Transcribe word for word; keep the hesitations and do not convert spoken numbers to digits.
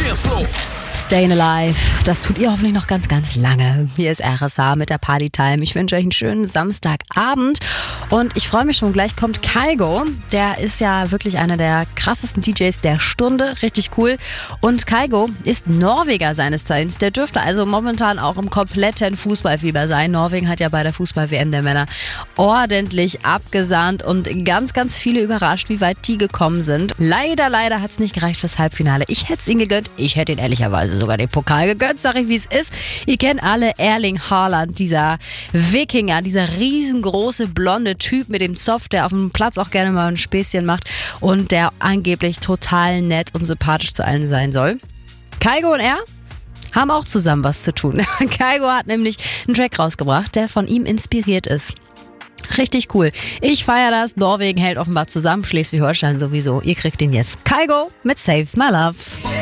Stayin' Alive, das tut ihr hoffentlich noch ganz, ganz lange. Hier ist R S H mit der Partytime. Ich wünsche euch einen schönen Samstagabend und ich freue mich schon, gleich kommt Kygo. Der ist ja wirklich einer der krassesten D Js der Stunde, richtig cool. Und Kygo ist Norweger seines Zeichens. Der dürfte also momentan auch im kompletten Fußballfieber sein. Norwegen hat ja bei der Fußball-W M der Männer ordentlich abgesahnt und ganz, ganz viele überrascht, wie weit die gekommen sind. Leider, leider hat es nicht gereicht fürs Halbfinale. Ich hätte es ihnen gegönnt. Ich hätte ihn ehrlicherweise sogar den Pokal gegönnt, sag ich, wie es ist. Ihr kennt alle Erling Haaland, dieser Wikinger, dieser riesengroße blonde Typ mit dem Zopf, der auf dem Platz auch gerne mal ein Späßchen macht und der angeblich total nett und sympathisch zu allen sein soll. Kygo und er haben auch zusammen was zu tun. Kygo hat nämlich einen Track rausgebracht, der von ihm inspiriert ist. Richtig cool. Ich feiere das. Norwegen hält offenbar zusammen, Schleswig-Holstein sowieso. Ihr kriegt ihn jetzt. Kygo mit Save My Love.